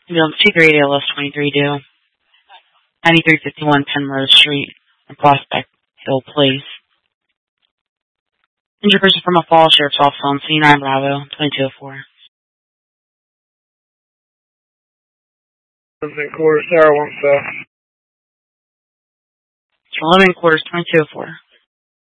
238 ALS 23 due. 9351 Penrose Street in Prospect Hill Place. Injured person from a fall, Sheriff's Office on C9 Bravo 2204. 11 quarters, Tower 1 South. 11 quarters 2204.